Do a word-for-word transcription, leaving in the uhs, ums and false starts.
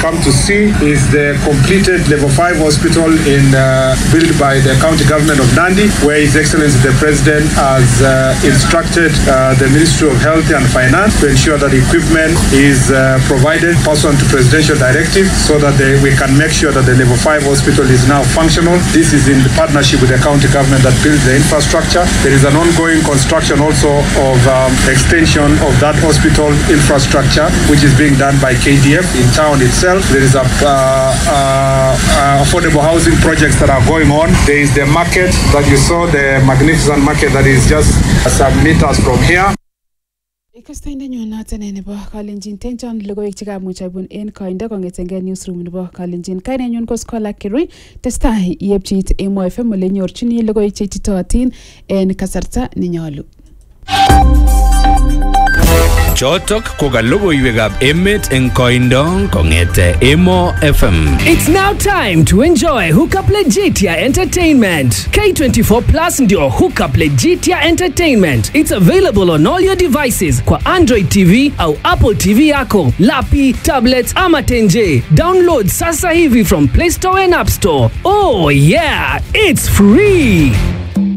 come to see is the completed level five hospital in uh, built by the county government of Nandi, where His Excellency the President has uh, instructed uh, the Ministry of Health and Finance to ensure that equipment is uh, provided pursuant to presidential directive so that they, we can make sure that the level five hospital is now functional. This is in the partnership with the county government that builds the infrastructure. There is an ongoing construction also of um, extension of that hospital infrastructure, which is being done by K D F in town itself. There is a uh, uh, uh, affordable housing projects that are going on. There is the market that you saw, the magnificent market that is just some meters from here. Ikastainde nyonata nebo Kalenjin tenjon logoiwek chekamuch abun en koindo kongetenge newsroom nebo Kalenjin. Kaine nyun ko Scholar Kirui testai yepchit Emo F M ole nyorchini logoiwek cheititotin en kasarta nenyolu. Chotok ko ka logoiwekab emet eng koindo kongete Emo F M. It's now time to enjoy Hookup Legitia Entertainment. K twenty-four Plus ndio Hookup Legitia Entertainment. It's available on all your devices kwa Android T V au Apple T V yako, lapi, tablets ama tenje. Download sasa hivi from Play Store and App Store. Oh yeah, it's free.